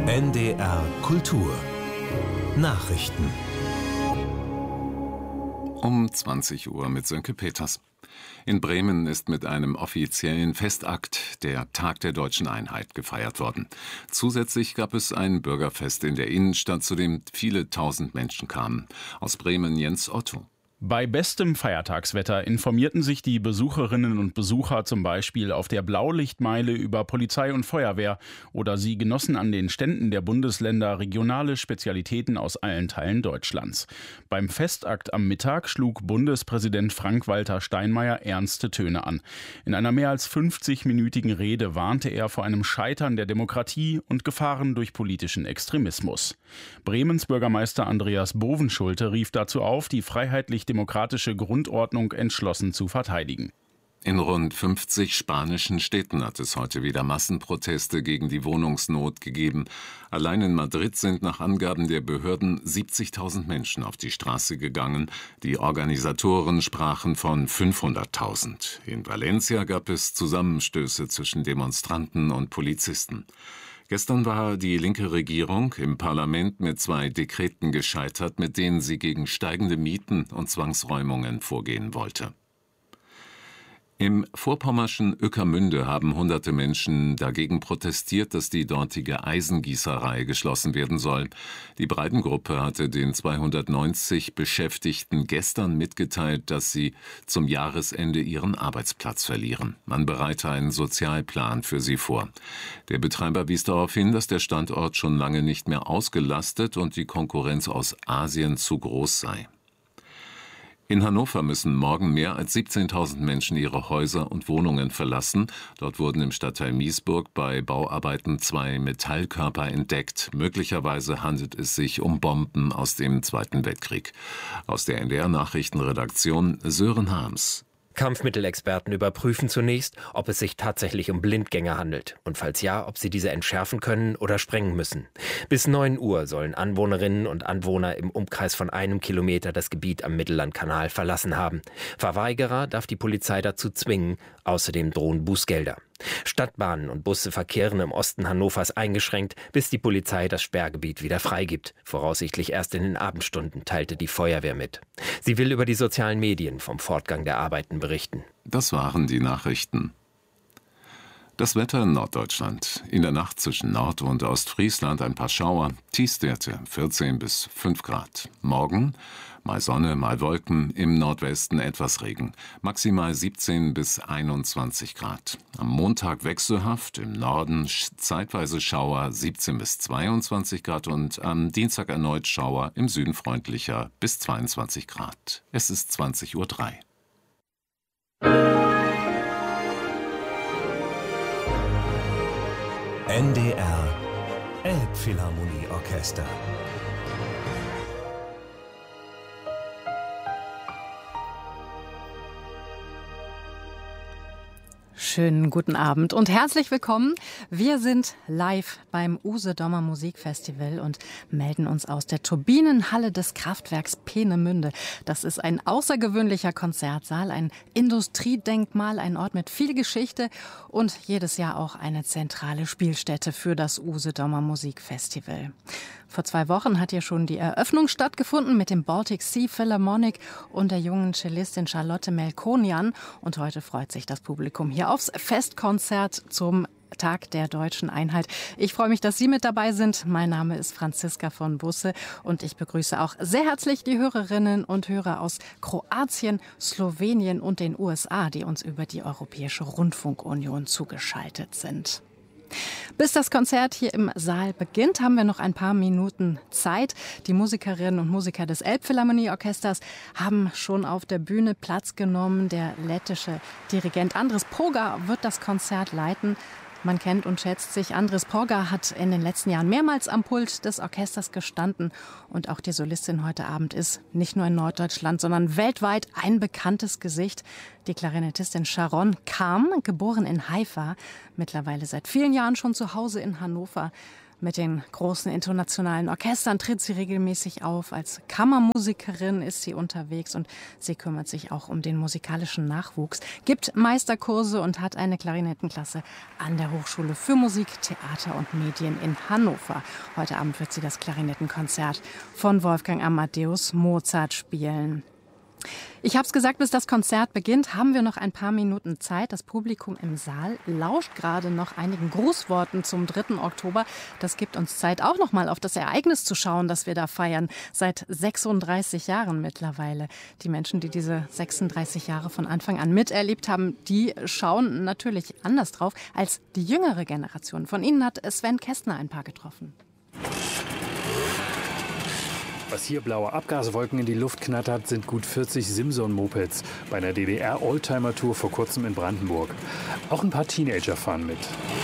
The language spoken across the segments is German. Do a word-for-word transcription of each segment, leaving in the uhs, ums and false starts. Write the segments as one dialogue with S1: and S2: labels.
S1: N D R Kultur Nachrichten
S2: Um zwanzig Uhr mit Sönke Peters. In Bremen ist mit einem offiziellen Festakt der Tag der Deutschen Einheit gefeiert worden. Zusätzlich gab es ein Bürgerfest in der Innenstadt, zu dem viele tausend Menschen kamen. Aus Bremen Jens Otto.
S3: Bei bestem Feiertagswetter informierten sich die Besucherinnen und Besucher zum Beispiel auf der Blaulichtmeile über Polizei und Feuerwehr oder sie genossen an den Ständen der Bundesländer regionale Spezialitäten aus allen Teilen Deutschlands. Beim Festakt am Mittag schlug Bundespräsident Frank-Walter Steinmeier ernste Töne an. In einer mehr als fünfzigminütigen Rede warnte er vor einem Scheitern der Demokratie und Gefahren durch politischen Extremismus. Bremens Bürgermeister Andreas Bovenschulte rief dazu auf, die freiheitlich-demokratische Grundordnung entschlossen zu verteidigen.
S2: In rund fünfzig spanischen Städten hat es heute wieder Massenproteste gegen die Wohnungsnot gegeben. Allein in Madrid sind nach Angaben der Behörden siebzigtausend Menschen auf die Straße gegangen. Die Organisatoren sprachen von fünfhunderttausend. In Valencia gab es Zusammenstöße zwischen Demonstranten und Polizisten. Gestern war die linke Regierung im Parlament mit zwei Dekreten gescheitert, mit denen sie gegen steigende Mieten und Zwangsräumungen vorgehen wollte. Im vorpommerschen Ueckermünde haben hunderte Menschen dagegen protestiert, dass die dortige Eisengießerei geschlossen werden soll. Die Breitengruppe hatte den zweihundertneunzig Beschäftigten gestern mitgeteilt, dass sie zum Jahresende ihren Arbeitsplatz verlieren. Man bereite einen Sozialplan für sie vor. Der Betreiber wies darauf hin, dass der Standort schon lange nicht mehr ausgelastet und die Konkurrenz aus Asien zu groß sei. In Hannover müssen morgen mehr als siebzehntausend Menschen ihre Häuser und Wohnungen verlassen. Dort wurden im Stadtteil Miesburg bei Bauarbeiten zwei Metallkörper entdeckt. Möglicherweise handelt es sich um Bomben aus dem Zweiten Weltkrieg. Aus der N D R-Nachrichtenredaktion Sören Harms.
S4: Kampfmittelexperten überprüfen zunächst, ob es sich tatsächlich um Blindgänger handelt und falls ja, ob sie diese entschärfen können oder sprengen müssen. Bis neun Uhr sollen Anwohnerinnen und Anwohner im Umkreis von einem Kilometer das Gebiet am Mittellandkanal verlassen haben. Verweigerer darf die Polizei dazu zwingen, außerdem drohen Bußgelder. Stadtbahnen und Busse verkehren im Osten Hannovers eingeschränkt, bis die Polizei das Sperrgebiet wieder freigibt. Voraussichtlich erst in den Abendstunden, teilte die Feuerwehr mit. Sie will über die sozialen Medien vom Fortgang der Arbeiten berichten.
S2: Das waren die Nachrichten. Das Wetter in Norddeutschland. In der Nacht zwischen Nord- und Ostfriesland ein paar Schauer. Tiefstwerte vierzehn bis fünf Grad. Morgen mal Sonne, mal Wolken, im Nordwesten etwas Regen. Maximal siebzehn bis einundzwanzig Grad. Am Montag wechselhaft, im Norden zeitweise Schauer, siebzehn bis zweiundzwanzig Grad und am Dienstag erneut Schauer, im Süden freundlicher bis zweiundzwanzig Grad. Es ist zwanzig Uhr drei.
S1: N D R Elbphilharmonie-Orchester.
S5: Schönen guten Abend und herzlich willkommen. Wir sind live beim Usedomer Musikfestival und melden uns aus der Turbinenhalle des Kraftwerks Peenemünde. Das ist ein außergewöhnlicher Konzertsaal, ein Industriedenkmal, ein Ort mit viel Geschichte und jedes Jahr auch eine zentrale Spielstätte für das Usedomer Musikfestival. Vor zwei Wochen hat hier schon die Eröffnung stattgefunden mit dem Baltic Sea Philharmonic und der jungen Cellistin Charlotte Melkonian. Und heute freut sich das Publikum hier aufs Festkonzert zum Tag der Deutschen Einheit. Ich freue mich, dass Sie mit dabei sind. Mein Name ist Franziska von Busse und ich begrüße auch sehr herzlich die Hörerinnen und Hörer aus Kroatien, Slowenien und den U S A, die uns über die Europäische Rundfunkunion zugeschaltet sind. Bis das Konzert hier im Saal beginnt, haben wir noch ein paar Minuten Zeit. Die Musikerinnen und Musiker des Elbphilharmonie-Orchesters haben schon auf der Bühne Platz genommen. Der lettische Dirigent Andris Poga wird das Konzert leiten. Man kennt und schätzt sich. Andris Poga hat in den letzten Jahren mehrmals am Pult des Orchesters gestanden. Und auch die Solistin heute Abend ist nicht nur in Norddeutschland, sondern weltweit ein bekanntes Gesicht. Die Klarinettistin Sharon Kam, geboren in Haifa, mittlerweile seit vielen Jahren schon zu Hause in Hannover. Mit den großen internationalen Orchestern tritt sie regelmäßig auf. Als Kammermusikerin ist sie unterwegs und sie kümmert sich auch um den musikalischen Nachwuchs, gibt Meisterkurse und hat eine Klarinettenklasse an der Hochschule für Musik, Theater und Medien in Hannover. Heute Abend wird sie das Klarinettenkonzert von Wolfgang Amadeus Mozart spielen. Ich habe es gesagt, bis das Konzert beginnt, haben wir noch ein paar Minuten Zeit. Das Publikum im Saal lauscht gerade noch einigen Grußworten zum dritten Oktober. Das gibt uns Zeit, auch noch mal auf das Ereignis zu schauen, das wir da feiern. Seit sechsunddreißig Jahren mittlerweile. Die Menschen, die diese sechsunddreißig Jahre von Anfang an miterlebt haben, die schauen natürlich anders drauf als die jüngere Generation. Von ihnen hat Sven Kästner ein paar getroffen.
S6: Was hier blaue Abgaswolken in die Luft knattert, sind gut vierzig Simson-Mopeds bei einer D D R-Oldtimer-Tour vor kurzem in Brandenburg. Auch ein paar Teenager fahren mit.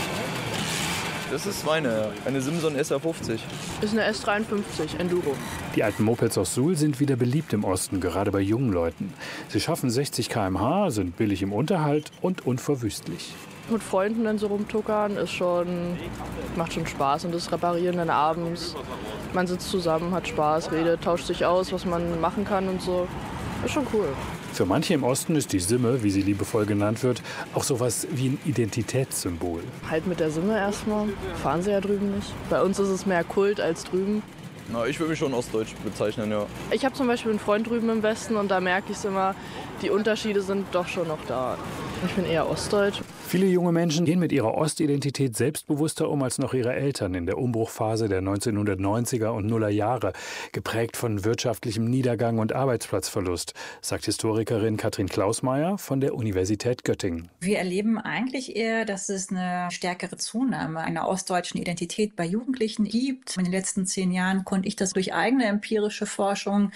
S7: Das ist meine, eine Simson S R fünfzig.
S8: Das ist eine S dreiundfünfzig Enduro.
S6: Die alten Mopeds aus Suhl sind wieder beliebt im Osten, gerade bei jungen Leuten. Sie schaffen sechzig Kilometer pro Stunde, sind billig im Unterhalt und unverwüstlich.
S8: Mit Freunden dann so rumtuckern ist schon, macht schon Spaß. Und das Reparieren dann abends. Man sitzt zusammen, hat Spaß, redet, tauscht sich aus, was man machen kann und so. Ist schon cool.
S6: Für manche im Osten ist die Simme, wie sie liebevoll genannt wird, auch sowas wie ein Identitätssymbol.
S8: Halt mit der Simme erstmal. Fahren sie ja drüben nicht. Bei uns ist es mehr Kult als drüben.
S7: Na, ich würde mich schon ostdeutsch bezeichnen, ja.
S8: Ich habe zum Beispiel einen Freund drüben im Westen und da merke ich es immer, die Unterschiede sind doch schon noch da. Ich bin eher ostdeutsch.
S6: Viele junge Menschen gehen mit ihrer Ostidentität selbstbewusster um als noch ihre Eltern in der Umbruchphase der neunzehnhundertneunziger und Nuller Jahre, geprägt von wirtschaftlichem Niedergang und Arbeitsplatzverlust, sagt Historikerin Katrin Klausmeier von der Universität Göttingen.
S9: Wir erleben eigentlich eher, dass es eine stärkere Zunahme einer ostdeutschen Identität bei Jugendlichen gibt. In den letzten zehn Jahren konnte ich das durch eigene empirische Forschung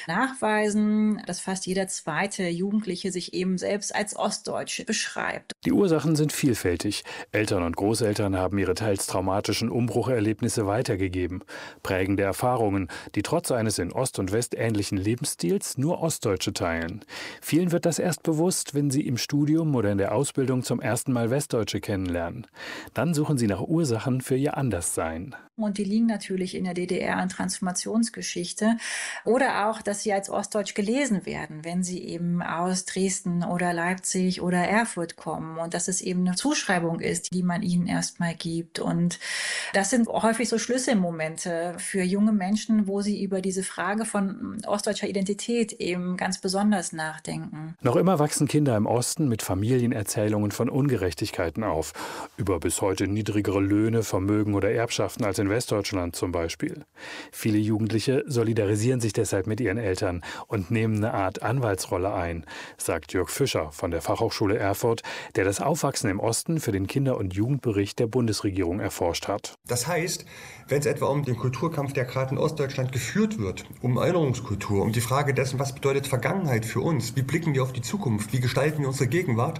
S9: nachweisen, dass fast jeder zweite Jugendliche sich eben selbst als ostdeutsch beschreibt.
S6: Die Ursachen sind vielfältig. Eltern und Großeltern haben ihre teils traumatischen Umbrucherlebnisse weitergegeben. Prägende Erfahrungen, die trotz eines in Ost und West ähnlichen Lebensstils nur Ostdeutsche teilen. Vielen wird das erst bewusst, wenn sie im Studium oder in der Ausbildung zum ersten Mal Westdeutsche kennenlernen. Dann suchen sie nach Ursachen für ihr Anderssein.
S9: Und die liegen natürlich in der D D R an Transformationsgeschichte. Oder auch, dass sie als Ostdeutsch gelesen werden, wenn sie eben aus Dresden oder Leipzig oder Erfurt kommen. Und dass es eben eine Zuschreibung ist, die man ihnen erstmal gibt. Und das sind häufig so Schlüsselmomente für junge Menschen, wo sie über diese Frage von ostdeutscher Identität eben ganz besonders nachdenken.
S6: Noch immer wachsen Kinder im Osten mit Familienerzählungen von Ungerechtigkeiten auf. Über bis heute niedrigere Löhne, Vermögen oder Erbschaften als in Westdeutschland zum Beispiel. Viele Jugendliche solidarisieren sich deshalb mit ihren Eltern und nehmen eine Art Anwaltsrolle ein, sagt Jörg Fischer von der Fachhochschule Erfurt, der das Aufwachsen im Osten für den Kinder- und Jugendbericht der Bundesregierung erforscht hat.
S10: Das heißt, wenn es etwa um den Kulturkampf, der gerade in Ostdeutschland geführt wird, um Erinnerungskultur, um die Frage dessen, was bedeutet Vergangenheit für uns, wie blicken wir auf die Zukunft, wie gestalten wir unsere Gegenwart,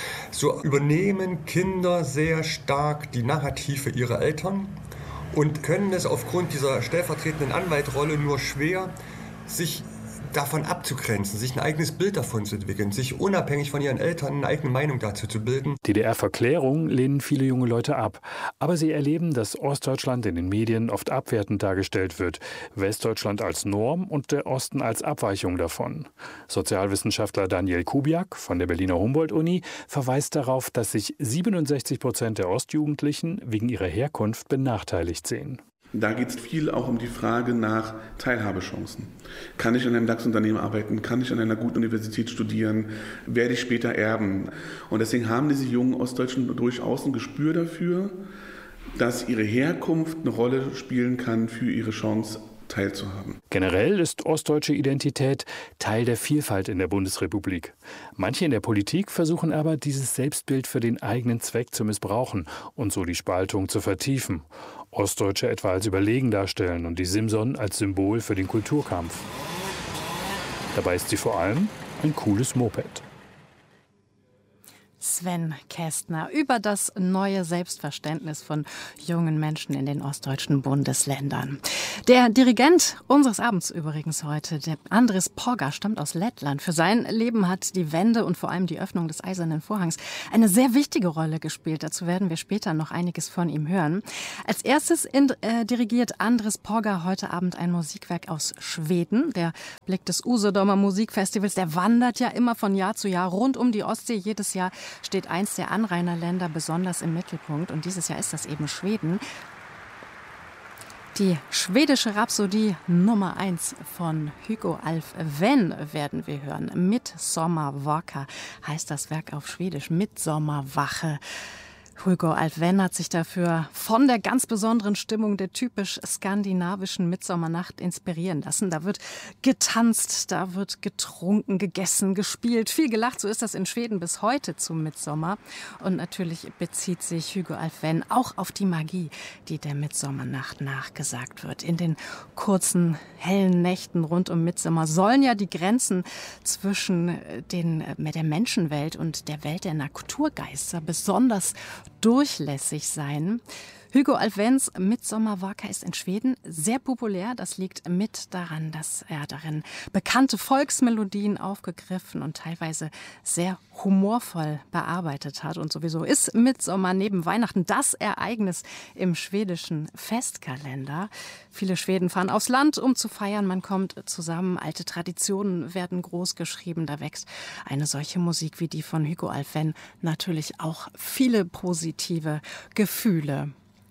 S10: so übernehmen Kinder sehr stark die Narrative ihrer Eltern und können es aufgrund dieser stellvertretenden Anwaltrolle nur schwer, sich davon abzugrenzen, sich ein eigenes Bild davon zu entwickeln, sich unabhängig von ihren Eltern eine eigene Meinung dazu zu bilden.
S6: D D R-Verklärung lehnen viele junge Leute ab. Aber sie erleben, dass Ostdeutschland in den Medien oft abwertend dargestellt wird, Westdeutschland als Norm und der Osten als Abweichung davon. Sozialwissenschaftler Daniel Kubiak von der Berliner Humboldt-Uni verweist darauf, dass sich siebenundsechzig Prozent der Ostjugendlichen wegen ihrer Herkunft benachteiligt sehen.
S11: Da geht es viel auch um die Frage nach Teilhabechancen. Kann ich in einem DAX-Unternehmen arbeiten? Kann ich an einer guten Universität studieren? Werde ich später erben? Und deswegen haben diese jungen Ostdeutschen durchaus ein Gespür dafür, dass ihre Herkunft eine Rolle spielen kann für ihre Chance, teilzuhaben.
S6: Generell ist ostdeutsche Identität Teil der Vielfalt in der Bundesrepublik. Manche in der Politik versuchen aber, dieses Selbstbild für den eigenen Zweck zu missbrauchen und so die Spaltung zu vertiefen. Ostdeutsche etwa als überlegen darstellen und die Simson als Symbol für den Kulturkampf. Dabei ist sie vor allem ein cooles Moped.
S5: Sven Kästner über das neue Selbstverständnis von jungen Menschen in den ostdeutschen Bundesländern. Der Dirigent unseres Abends übrigens heute, der Andris Porga, stammt aus Lettland. Für sein Leben hat die Wende und vor allem die Öffnung des Eisernen Vorhangs eine sehr wichtige Rolle gespielt. Dazu werden wir später noch einiges von ihm hören. Als erstes in, äh, dirigiert Andris Porga heute Abend ein Musikwerk aus Schweden. Der Blick des Usedomer Musikfestivals, der wandert ja immer von Jahr zu Jahr rund um die Ostsee. Jedes Jahr steht eins der Anrainerländer besonders im Mittelpunkt. Und dieses Jahr ist das eben Schweden. Die schwedische Rhapsodie Nummer eins von Hugo Alfvén werden wir hören. Midsommarvaka heißt das Werk auf Schwedisch. Midsommarwache. Hugo Alfvén hat sich dafür von der ganz besonderen Stimmung der typisch skandinavischen Mitsommernacht inspirieren lassen. Da wird getanzt, da wird getrunken, gegessen, gespielt, viel gelacht. So ist das in Schweden bis heute zum Mitsommer. Und natürlich bezieht sich Hugo Alfvén auch auf die Magie, die der Mitsommernacht nachgesagt wird. In den kurzen, hellen Nächten rund um Mitsommer sollen ja die Grenzen zwischen den, der Menschenwelt und der Welt der Naturgeister besonders durchlässig sein. Hugo Alfvéns Midsommarvaka ist in Schweden sehr populär. Das liegt mit daran, dass er darin bekannte Volksmelodien aufgegriffen und teilweise sehr humorvoll bearbeitet hat. Und sowieso ist Midsommer neben Weihnachten das Ereignis im schwedischen Festkalender. Viele Schweden fahren aufs Land, um zu feiern. Man kommt zusammen, alte Traditionen werden groß geschrieben. Da wächst eine solche Musik wie die von Hugo Alfvén natürlich auch viele positive Gefühle.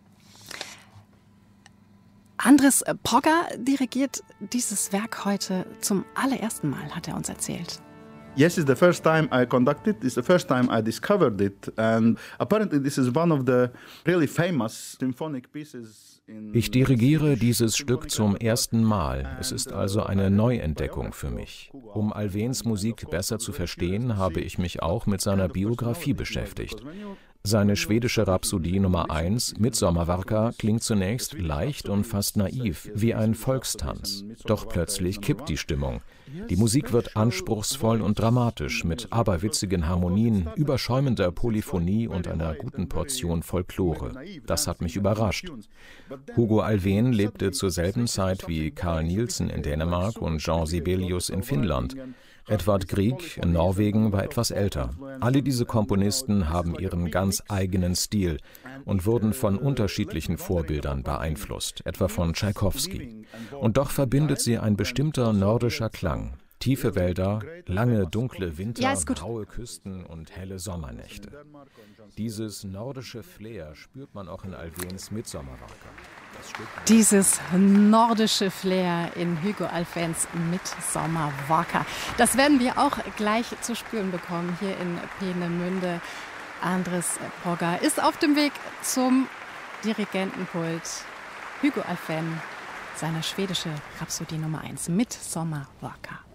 S5: Andris Porga dirigiert dieses Werk heute zum allerersten Mal, hat er uns erzählt.
S12: Yes, it's the first time I conducted. It's the first time I discovered it, and apparently this is one of the really famous symphonic pieces.
S13: Ich dirigiere dieses Stück zum ersten Mal. Es ist also eine Neuentdeckung für mich. Um Alfvéns Musik besser zu verstehen, habe ich mich auch mit seiner Biografie beschäftigt. Seine schwedische Rhapsodie Nummer eins, Midsommarvaka, klingt zunächst leicht und fast naiv, wie ein Volkstanz. Doch plötzlich kippt die Stimmung. Die Musik wird anspruchsvoll und dramatisch, mit aberwitzigen Harmonien, überschäumender Polyphonie und einer guten Portion Folklore. Das hat mich überrascht. Hugo Alfvén lebte zur selben Zeit wie Carl Nielsen in Dänemark und Jean Sibelius in Finnland. Edvard Grieg in Norwegen war etwas älter. Alle diese Komponisten haben ihren ganz eigenen Stil und wurden von unterschiedlichen Vorbildern beeinflusst, etwa von Tschaikowski. Und doch verbindet sie ein bestimmter nordischer Klang. Tiefe Wälder, lange dunkle Winter, ja, graue Küsten und helle Sommernächte. Dieses nordische Flair spürt man auch in Alfvéns Midsommarvaka.
S5: Dieses nordische Flair in Hugo Alfvéns Midsommarvaka. Das werden wir auch gleich zu spüren bekommen hier in Peenemünde. Andris Porga ist auf dem Weg zum Dirigentenpult. Hugo Alfvén, seine schwedische Rhapsodie Nummer eins, Midsommarvaka.